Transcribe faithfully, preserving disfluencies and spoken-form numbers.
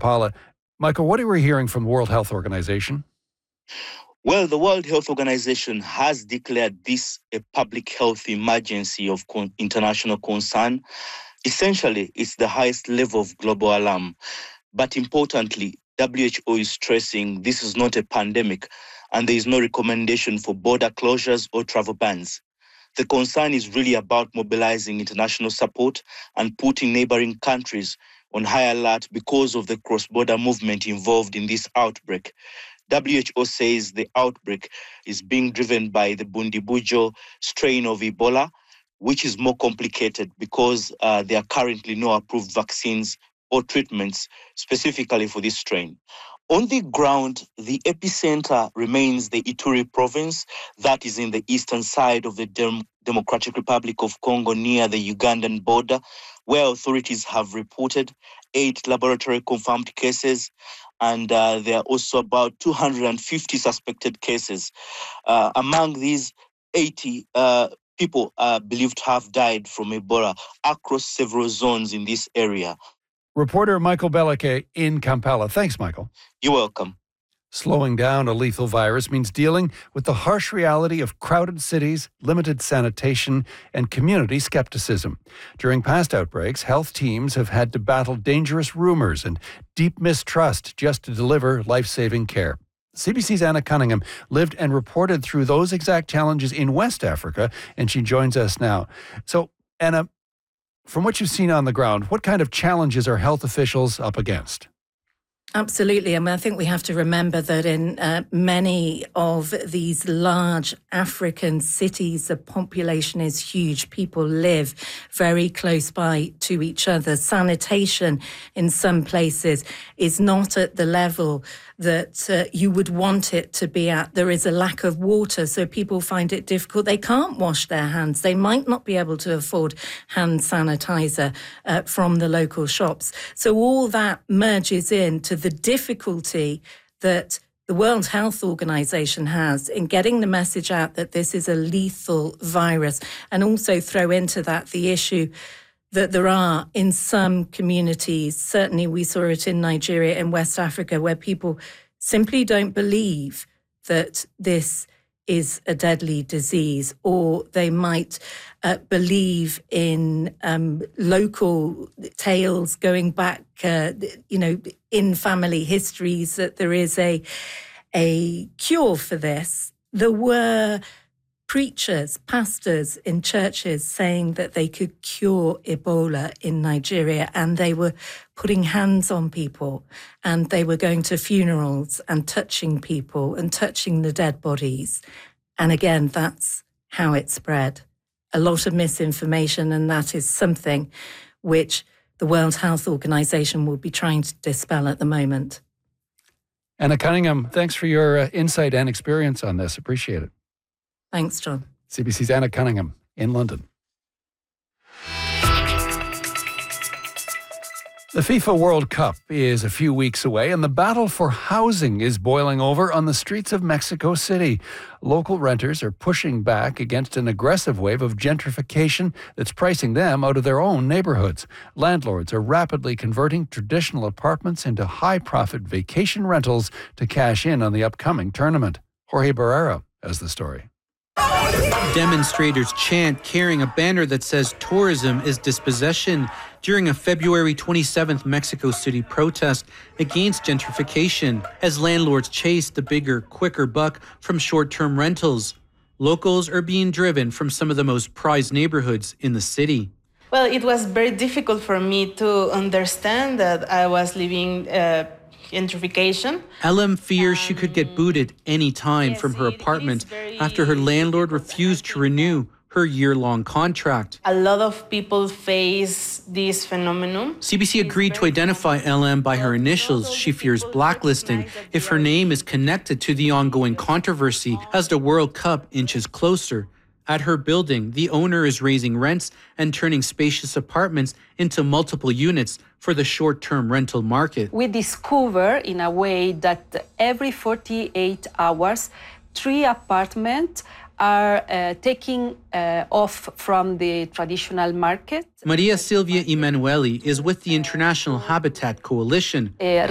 Kampala. Michael, what are we hearing from the World Health Organization? Well, the World Health Organization has declared this a public health emergency of con- international concern. Essentially, it's the highest level of global alarm. But importantly, W H O is stressing this is not a pandemic and there is no recommendation for border closures or travel bans. The concern is really about mobilizing international support and putting neighboring countries on high alert because of the cross-border movement involved in this outbreak. W H O says the outbreak is being driven by the Bundibugyo strain of Ebola, which is more complicated because uh, there are currently no approved vaccines or treatments specifically for this strain. On the ground, the epicenter remains the Ituri province, that is in the eastern side of the Dem- Democratic Republic of Congo near the Ugandan border, where authorities have reported eight laboratory-confirmed cases, and uh, there are also about two hundred fifty suspected cases. Uh, among these, eighty uh, people are believed to have died from Ebola across several zones in this area. Reporter Michael Belleke in Kampala. Thanks, Michael. You're welcome. Slowing down a lethal virus means dealing with the harsh reality of crowded cities, limited sanitation, and community skepticism. During past outbreaks, health teams have had to battle dangerous rumors and deep mistrust just to deliver life-saving care. C B C's Anna Cunningham lived and reported through those exact challenges in West Africa, and she joins us now. So, Anna, from what you've seen on the ground, what kind of challenges are health officials up against? Absolutely. I mean, I think we have to remember that in uh, many of these large African cities, the population is huge. People live very close by to each other. Sanitation in some places is not at the level that uh, you would want it to be at. There is a lack of water, so people find it difficult. They can't wash their hands. They might not be able to afford hand sanitizer uh, from the local shops. So all that merges into the difficulty that the World Health Organization has in getting the message out that this is a lethal virus, and also throw into that the issue that there are in some communities, certainly we saw it in Nigeria and West Africa, where people simply don't believe that this is a deadly disease, or they might uh, believe in um, local tales going back, uh, you know, in family histories that there is a, a cure for this. There were preachers, pastors in churches saying that they could cure Ebola in Nigeria, and they were putting hands on people, and they were going to funerals and touching people and touching the dead bodies. And again, that's how it spread. A lot of misinformation, and that is something which the World Health Organization will be trying to dispel at the moment. Anna Cunningham, thanks for your uh, insight and experience on this. Appreciate it. Thanks, John. C B C's Anna Cunningham in London. The FIFA World Cup is a few weeks away, and the battle for housing is boiling over on the streets of Mexico City. Local renters are pushing back against an aggressive wave of gentrification that's pricing them out of their own neighborhoods. Landlords are rapidly converting traditional apartments into high-profit vacation rentals to cash in on the upcoming tournament. Jorge Barrera has the story. Demonstrators chant, carrying a banner that says tourism is dispossession during a February twenty-seventh Mexico City protest against gentrification as landlords chase the bigger, quicker buck from short-term rentals. Locals are being driven from some of the most prized neighborhoods in the city. Well, it was very difficult for me to understand that I was living uh, gentrification. Ellen fears she could get booted any time yes, from her apartment after her landlord refused to renew her year-long contract. A lot of people face this phenomenon. C B C agreed to identify L M by her initials. She fears blacklisting if her name is connected to the ongoing controversy as the World Cup inches closer. At her building, the owner is raising rents and turning spacious apartments into multiple units for the short-term rental market. We discover in a way that every forty-eight hours, three apartments are uh, taking uh, off from the traditional market. Maria Silvia Emanueli is with the International Habitat Coalition. Uh,